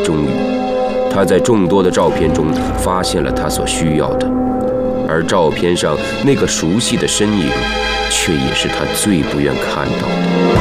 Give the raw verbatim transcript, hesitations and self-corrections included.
终于，他在众多的照片中发现了他所需要的，而照片上那个熟悉的身影，却也是他最不愿看到的。